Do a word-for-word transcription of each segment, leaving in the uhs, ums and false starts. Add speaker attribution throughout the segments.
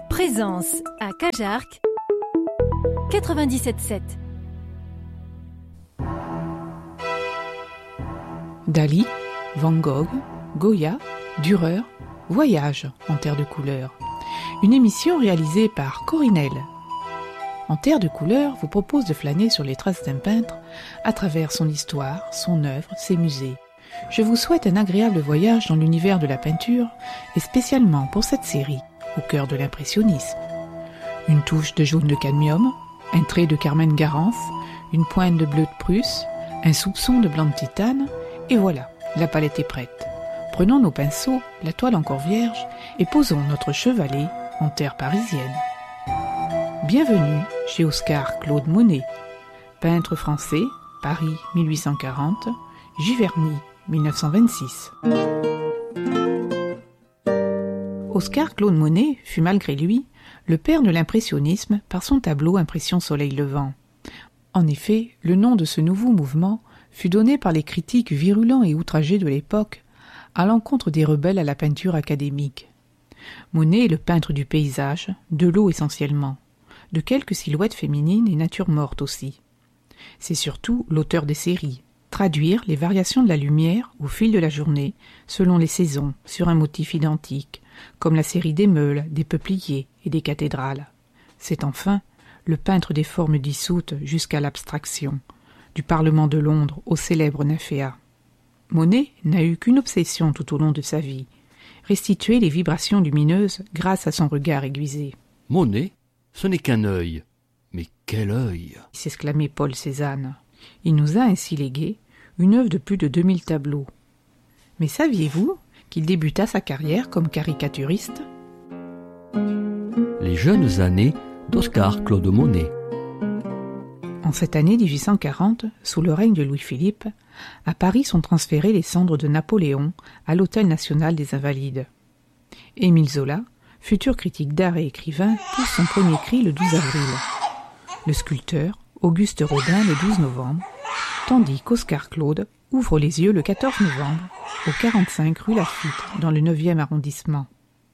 Speaker 1: Présence à Cajarc quatre-vingt-dix-sept sept.
Speaker 2: Dali, Van Gogh, Goya, Dürer, Voyage en terre de couleurs. Une émission réalisée par Corinel. En terre de couleurs vous propose de flâner sur les traces d'un peintre à travers son histoire, son œuvre, ses musées. Je vous souhaite un agréable voyage dans l'univers de la peinture et spécialement pour cette série, au cœur de l'impressionnisme. Une touche de jaune de cadmium, un trait de carmine Garance, une pointe de bleu de Prusse, un soupçon de blanc de titane, et voilà, la palette est prête. Prenons nos pinceaux, la toile encore vierge, et posons notre chevalet en terre parisienne. Bienvenue chez Oscar Claude Monet, peintre français, Paris mille huit cent quarante, Giverny mille neuf cent vingt-six. Oscar Claude Monet fut malgré lui le père de l'impressionnisme par son tableau Impression soleil levant. En effet, le nom de ce nouveau mouvement fut donné par les critiques virulents et outragés de l'époque à l'encontre des rebelles à la peinture académique. Monet est le peintre du paysage, de l'eau essentiellement, de quelques silhouettes féminines et natures mortes aussi. C'est surtout l'auteur des séries, traduire les variations de la lumière au fil de la journée, selon les saisons, sur un motif identique, comme la série des meules, des peupliers et des cathédrales. C'est enfin le peintre des formes dissoutes jusqu'à l'abstraction, du Parlement de Londres au célèbre Nymphéa. Monet n'a eu qu'une obsession tout au long de sa vie, restituer les vibrations lumineuses grâce à son regard aiguisé.
Speaker 3: Monet, ce n'est qu'un œil. Mais quel œil !
Speaker 2: S'exclamait Paul Cézanne. Il nous a ainsi légué une œuvre de plus de deux mille tableaux. Mais saviez-vous qu'il débuta sa carrière comme caricaturiste ?
Speaker 3: Les jeunes années d'Oscar Claude Monet.
Speaker 2: En cette année dix-huit cent quarante, sous le règne de Louis-Philippe, à Paris sont transférées les cendres de Napoléon à l'Hôtel national des Invalides. Émile Zola, futur critique d'art et écrivain, pousse son premier cri le douze avril. Le sculpteur, Auguste Rodin, le douze novembre, tandis qu'Oscar Claude ouvre les yeux le quatorze novembre au quarante-cinq rue Laffitte, dans le neuvième arrondissement.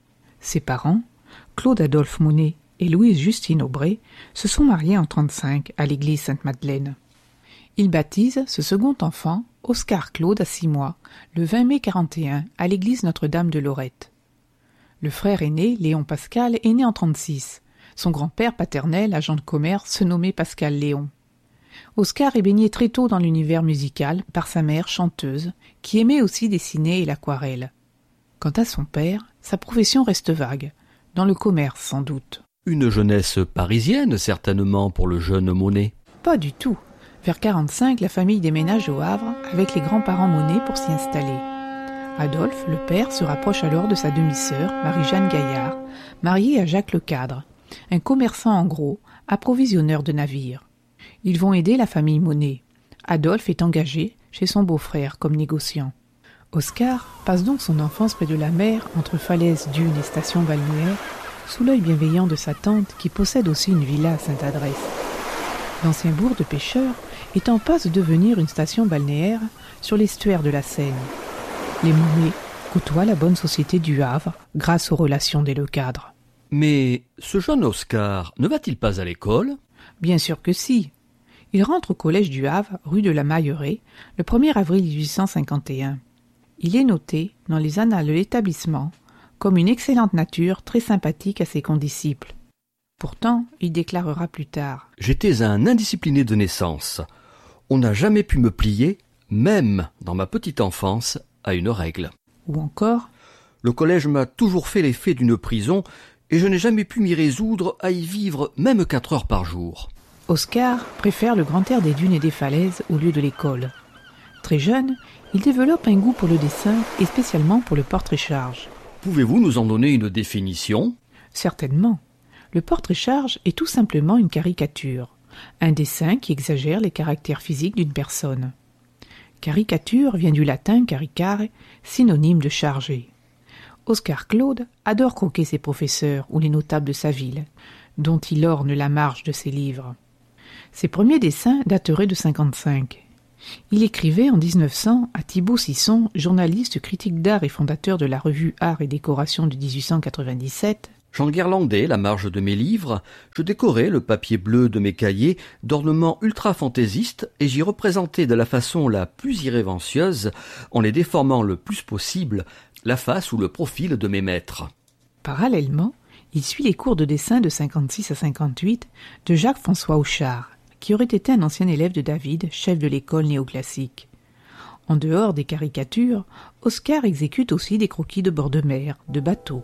Speaker 2: Ses parents, Claude Adolphe Monet et Louise Justine Aubray, se sont mariés en trente-cinq à l'église Sainte-Madeleine. Ils baptisent ce second enfant, Oscar Claude, à six mois, le vingt mai quarante et un, à l'église Notre-Dame de Lorette. Le frère aîné, Léon Pascal, est né en trente-six. Son grand-père paternel, agent de commerce, se nommait Pascal Léon. Oscar est baigné très tôt dans l'univers musical par sa mère chanteuse, qui aimait aussi dessiner et l'aquarelle. Quant à son père, sa profession reste vague, dans le commerce sans doute.
Speaker 3: Une jeunesse parisienne, certainement, pour le jeune Monet.
Speaker 2: Pas du tout. Vers quarante-cinq, la famille déménage au Havre avec les grands-parents Monet pour s'y installer. Adolphe, le père, se rapproche alors de sa demi-sœur, Marie-Jeanne Gaillard, mariée à Jacques Lecadre, un commerçant en gros, approvisionneur de navires. Ils vont aider la famille Monet. Adolphe est engagé chez son beau-frère comme négociant. Oscar passe donc son enfance près de la mer, entre falaises, dunes et stations balnéaires, sous l'œil bienveillant de sa tante qui possède aussi une villa à Sainte-Adresse. L'ancien bourg de pêcheurs est en passe de devenir une station balnéaire sur l'estuaire de la Seine. Les Monet côtoient la bonne société du Havre grâce aux relations des Lecadre.
Speaker 3: Mais ce jeune Oscar ne va-t-il pas à l'école ?
Speaker 2: Bien sûr que si. Il rentre au collège du Havre, rue de la Mailleraie, le premier avril dix-huit cent cinquante et un. Il est noté, dans les annales de l'établissement, comme une excellente nature très sympathique à ses condisciples. Pourtant, il déclarera plus tard «
Speaker 3: J'étais un indiscipliné de naissance. On n'a jamais pu me plier, même dans ma petite enfance, à une règle. »
Speaker 2: Ou encore
Speaker 3: « Le collège m'a toujours fait l'effet d'une prison et je n'ai jamais pu m'y résoudre à y vivre même quatre heures par jour. »
Speaker 2: Oscar préfère le grand air des dunes et des falaises au lieu de l'école. Très jeune, il développe un goût pour le dessin et spécialement pour le portrait-charge.
Speaker 3: Pouvez-vous nous en donner une définition ?
Speaker 2: Certainement. Le portrait-charge est tout simplement une caricature, un dessin qui exagère les caractères physiques d'une personne. Caricature vient du latin caricare, synonyme de chargé. Oscar Claude adore croquer ses professeurs ou les notables de sa ville, dont il orne la marge de ses livres. Ses premiers dessins dateraient de cinquante-cinq. Il écrivait en dix-neuf cents à Thibaut Sisson, journaliste, critique d'art et fondateur de la revue Art et Décoration de dix-huit cent quatre-vingt-dix-sept. «
Speaker 3: J'enguirlandais la marge de mes livres, je décorais le papier bleu de mes cahiers d'ornements ultra-fantaisistes et j'y représentais de la façon la plus irrévérencieuse, en les déformant le plus possible, la face ou le profil de mes maîtres.
Speaker 2: Parallèlement, il suit les cours de dessin de cinquante-six à cinquante-huit de Jacques-François Auchard, qui aurait été un ancien élève de David, chef de l'école néoclassique. En dehors des caricatures, Oscar exécute aussi des croquis de bord de mer, de bateaux.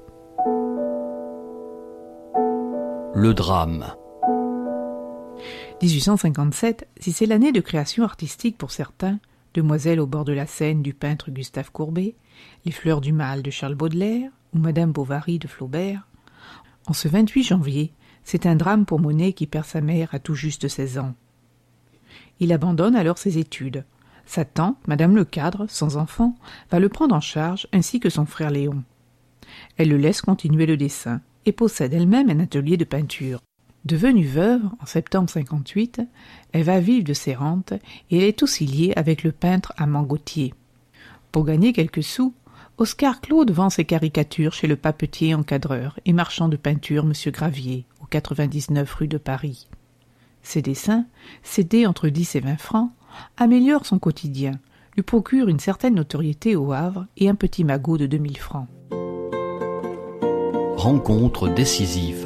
Speaker 3: Le drame.
Speaker 2: dix-huit cent cinquante-sept, si c'est l'année de création artistique pour certains, Demoiselle au bord de la Seine du peintre Gustave Courbet, Les fleurs du mal de Charles Baudelaire ou Madame Bovary de Flaubert, en ce vingt-huit janvier, c'est un drame pour Monet qui perd sa mère à tout juste seize ans. Il abandonne alors ses études. Sa tante, Madame Lecadre, sans enfant, va le prendre en charge ainsi que son frère Léon. Elle le laisse continuer le dessin et possède elle-même un atelier de peinture. Devenue veuve, en septembre cinquante-huit, elle va vivre de ses rentes et elle est aussi liée avec le peintre Amand Gautier. Pour gagner quelques sous, Oscar Claude vend ses caricatures chez le papetier encadreur et marchand de peinture Monsieur Gravier, au quatre-vingt-dix-neuf rue de Paris. Ses dessins, cédés entre dix et vingt francs, améliorent son quotidien, lui procurent une certaine notoriété au Havre et un petit magot de deux mille francs.
Speaker 3: Rencontre décisive.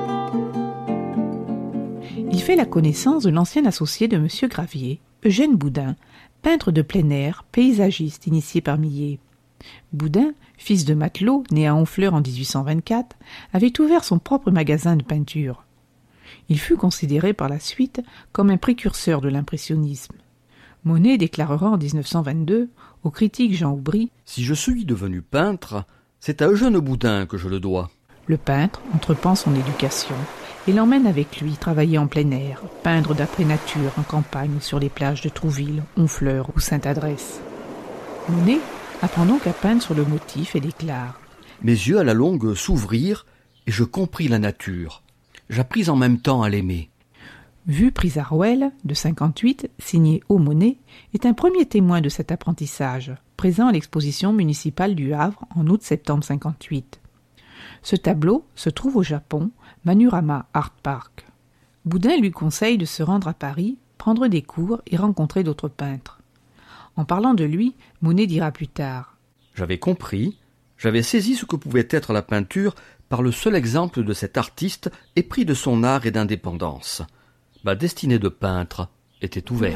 Speaker 2: Il fait la connaissance de l'ancien associé de Monsieur Gravier, Eugène Boudin, peintre de plein air, paysagiste initié par Millet. Boudin, fils de matelot, né à Honfleur en dix-huit cent vingt-quatre, avait ouvert son propre magasin de peinture. Il fut considéré par la suite comme un précurseur de l'impressionnisme. Monet déclarera en dix-neuf cent vingt-deux au critique Jean Aubry «
Speaker 3: Si je suis devenu peintre, c'est à Eugène Boudin que je le dois. »
Speaker 2: Le peintre entreprend son éducation et l'emmène avec lui travailler en plein air, peindre d'après nature en campagne sur les plages de Trouville, Honfleur ou Sainte-Adresse. Monet apprend donc à peindre sur le motif et déclare «
Speaker 3: Mes yeux à la longue s'ouvrirent et je compris la nature. J'appris en même temps à l'aimer. »
Speaker 2: Vue prise à Rouelle, de cinquante-huit, signé O. Monet, est un premier témoin de cet apprentissage, présent à l'exposition municipale du Havre en août-septembre cinquante-huit. Ce tableau se trouve au Japon, Manurama Art Park. Boudin lui conseille de se rendre à Paris, prendre des cours et rencontrer d'autres peintres. En parlant de lui, Monet dira plus tard
Speaker 3: « J'avais compris, j'avais saisi ce que pouvait être la peinture par le seul exemple de cet artiste épris de son art et d'indépendance. Ma destinée de peintre était ouverte. »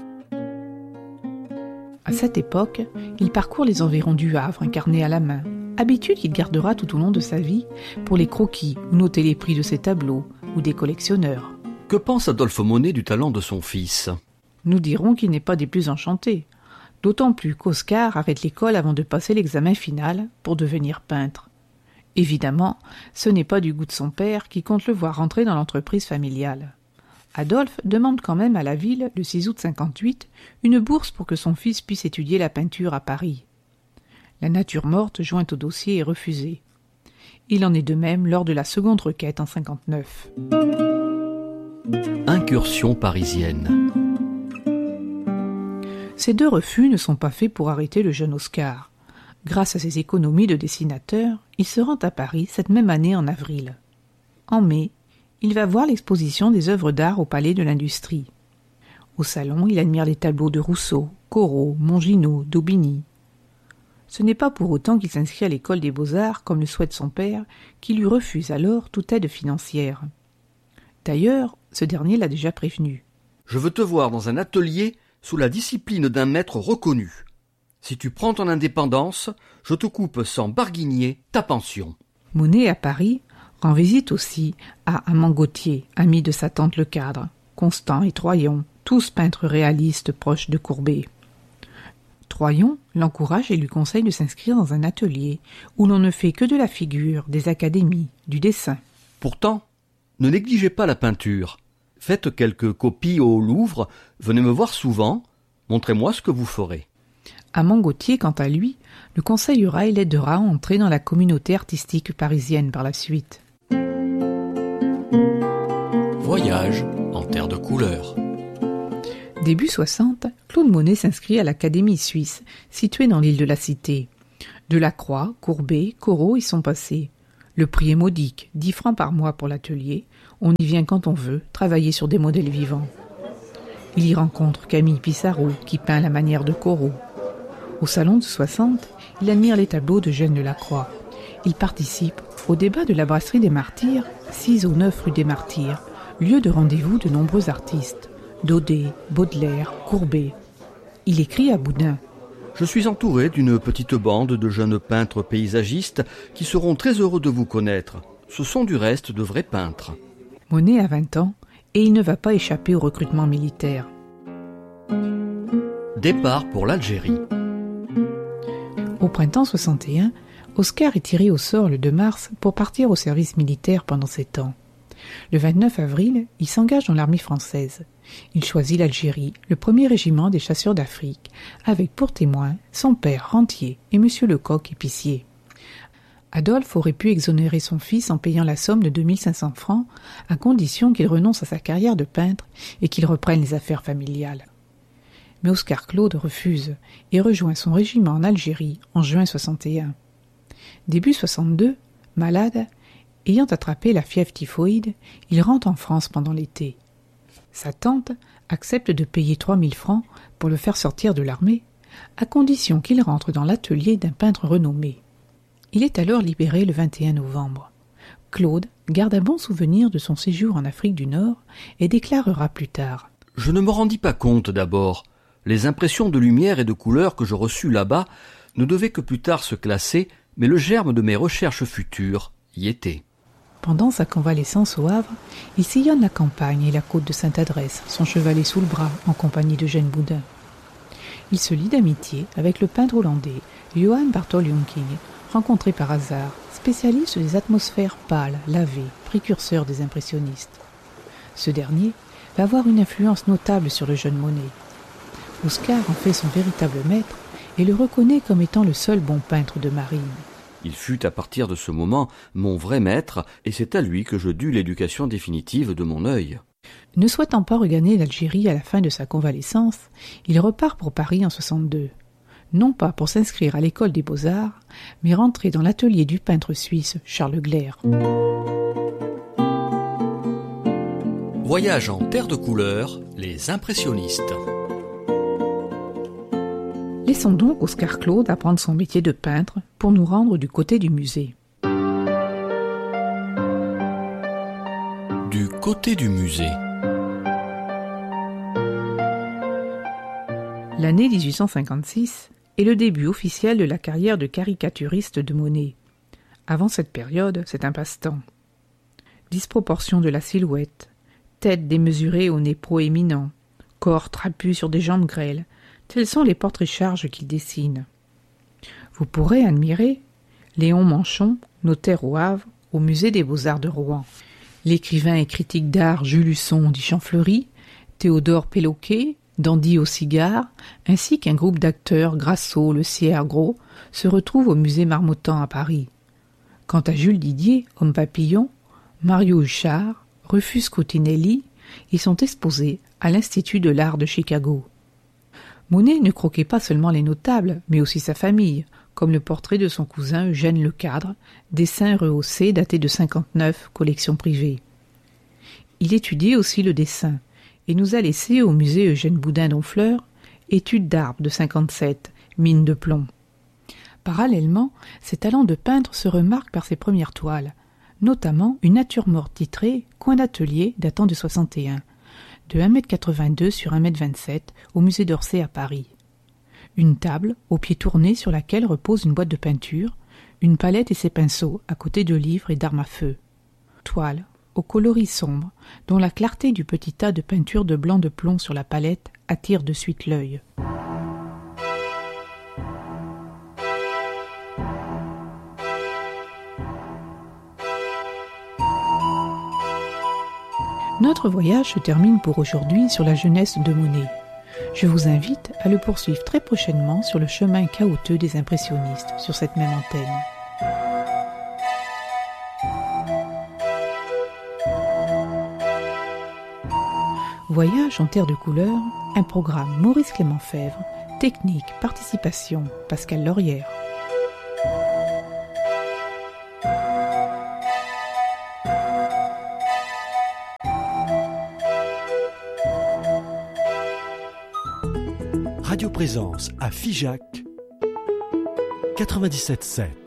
Speaker 2: À cette époque, il parcourt les environs du Havre incarné à la main, habitude qu'il gardera tout au long de sa vie pour les croquis ou noter les prix de ses tableaux ou des collectionneurs.
Speaker 3: Que pense Adolphe Monet du talent de son fils ?
Speaker 2: Nous dirons qu'il n'est pas des plus enchantés, d'autant plus qu'Oscar arrête l'école avant de passer l'examen final pour devenir peintre. Évidemment, ce n'est pas du goût de son père qui compte le voir rentrer dans l'entreprise familiale. Adolphe demande quand même à la ville, le six août cinquante-huit, une bourse pour que son fils puisse étudier la peinture à Paris. La nature morte jointe au dossier est refusée. Il en est de même lors de la seconde requête en cinquante-neuf.
Speaker 3: Incursion parisienne.
Speaker 2: Ces deux refus ne sont pas faits pour arrêter le jeune Oscar. Grâce à ses économies de dessinateur, il se rend à Paris cette même année en avril. En mai, il va voir l'exposition des œuvres d'art au Palais de l'Industrie. Au salon, il admire les tableaux de Rousseau, Corot, Monginot, Daubigny. Ce n'est pas pour autant qu'il s'inscrit à l'école des beaux-arts comme le souhaite son père, qui lui refuse alors toute aide financière. D'ailleurs, ce dernier l'a déjà prévenu.
Speaker 3: « Je veux te voir dans un atelier sous la discipline d'un maître reconnu. Si tu prends ton indépendance, je te coupe sans barguigner ta pension. »
Speaker 2: Monet, à Paris, rend visite aussi à Amand Gautier, ami de sa tante Lecadre, Constant et Troyon, tous peintres réalistes proches de Courbet. Troyon l'encourage et lui conseille de s'inscrire dans un atelier où l'on ne fait que de la figure, des académies, du dessin.
Speaker 3: Pourtant, ne négligez pas la peinture. Faites quelques copies au Louvre, venez me voir souvent, montrez-moi ce que vous ferez.
Speaker 2: Amand Gautier, quant à lui, le conseillera et l'aidera à entrer dans la communauté artistique parisienne par la suite.
Speaker 3: Voyage en terre de couleurs.
Speaker 2: Début soixante, Claude Monet s'inscrit à l'Académie suisse, située dans l'île de la Cité. Delacroix, Courbet, Corot y sont passés. Le prix est modique, dix francs par mois pour l'atelier. On y vient quand on veut, travailler sur des modèles vivants. Il y rencontre Camille Pissarro, qui peint à la manière de Corot. Au salon de soixante, il admire les tableaux de Jeanne de la Croix. Il participe au débat de la brasserie des Martyrs, six ou neuf rue des Martyrs, lieu de rendez-vous de nombreux artistes. Daudet, Baudelaire, Courbet. Il écrit à Boudin.
Speaker 3: Je suis entouré d'une petite bande de jeunes peintres paysagistes qui seront très heureux de vous connaître. Ce sont du reste de vrais peintres.
Speaker 2: Monet a vingt ans et il ne va pas échapper au recrutement militaire.
Speaker 3: Départ pour l'Algérie.
Speaker 2: Au printemps soixante et un, Oscar est tiré au sort le deux mars pour partir au service militaire pendant sept ans. Le vingt-neuf avril, il s'engage dans l'armée française. Il choisit l'Algérie, le premier régiment des chasseurs d'Afrique, avec pour témoins son père rentier et monsieur Lecoq épicier. Adolphe aurait pu exonérer son fils en payant la somme de deux mille cinq cents francs, à condition qu'il renonce à sa carrière de peintre et qu'il reprenne les affaires familiales. Mais Oscar Claude refuse et rejoint son régiment en Algérie en juin soixante et un. Début soixante-deux, malade, ayant attrapé la fièvre typhoïde, il rentre en France pendant l'été. Sa tante accepte de payer trois mille francs pour le faire sortir de l'armée, à condition qu'il rentre dans l'atelier d'un peintre renommé. Il est alors libéré le vingt et un novembre. Claude garde un bon souvenir de son séjour en Afrique du Nord et déclarera plus tard
Speaker 3: « Je ne me rendis pas compte d'abord. Les impressions de lumière et de couleur que je reçus là-bas ne devaient que plus tard se classer, mais le germe de mes recherches futures y était. »
Speaker 2: Pendant sa convalescence au Havre, il sillonne la campagne et la côte de Sainte-Adresse, son chevalet sous le bras, en compagnie d'Eugène Boudin. Il se lie d'amitié avec le peintre hollandais Johan Bartol Jonking, rencontré par hasard, spécialiste des atmosphères pâles, lavées, précurseur des impressionnistes. Ce dernier va avoir une influence notable sur le jeune Monet. Oscar en fait son véritable maître et le reconnaît comme étant le seul bon peintre de marine.
Speaker 3: Il fut à partir de ce moment mon vrai maître, et c'est à lui que je dus l'éducation définitive de mon œil.
Speaker 2: Ne souhaitant pas regagner l'Algérie à la fin de sa convalescence, il repart pour Paris en soixante-deux. Non pas pour s'inscrire à l'école des Beaux-Arts, mais rentrer dans l'atelier du peintre suisse Charles Gleyre.
Speaker 3: Voyage en terre de couleur, les impressionnistes.
Speaker 2: Laissons donc Oscar Claude apprendre son métier de peintre pour nous rendre du côté du musée.
Speaker 3: Du côté du musée.
Speaker 2: L'année dix-huit cent cinquante-six est le début officiel de la carrière de caricaturiste de Monet. Avant cette période, c'est un passe-temps. Disproportion de la silhouette, tête démesurée au nez proéminent, corps trapu sur des jambes grêles, tels sont les portraits-charges qu'il dessine. Vous pourrez admirer Léon Manchon, notaire au Havre, au musée des Beaux-Arts de Rouen. L'écrivain et critique d'art Jules Husson dit Champfleury, Théodore Péloquet, Dandy au cigare, ainsi qu'un groupe d'acteurs, Grasso, Le Cierre, Gros, se retrouvent au musée Marmottan à Paris. Quant à Jules Didier, homme papillon, Mario Huchard, Rufus Coutinelli, ils sont exposés à l'Institut de l'art de Chicago. Monet ne croquait pas seulement les notables, mais aussi sa famille, comme le portrait de son cousin Eugène Lecadre, dessin rehaussé daté de cinquante-neuf, collection privée. Il étudiait aussi le dessin, et nous a laissé au musée Eugène Boudin d'Honfleur Études d'arbres de cinquante-sept, mine de plomb. Parallèlement, ses talents de peintre se remarquent par ses premières toiles, notamment une nature morte titrée Coin d'atelier datant de soixante et un, de un mètre quatre-vingt-deux sur un mètre vingt-sept au musée d'Orsay à Paris. Une table, au pied tourné sur laquelle repose une boîte de peinture, une palette et ses pinceaux à côté de livres et d'armes à feu. Toile, au coloris sombre, dont la clarté du petit tas de peinture de blanc de plomb sur la palette attire de suite l'œil. Notre voyage se termine pour aujourd'hui sur la jeunesse de Monet. Je vous invite à le poursuivre très prochainement sur le chemin caouteux des impressionnistes, sur cette même antenne. Voyage en terre de couleur, un programme Maurice Clément Fèvre, technique, participation, Pascal Laurière.
Speaker 4: Radio Présence à Figeac quatre-vingt-dix-sept sept.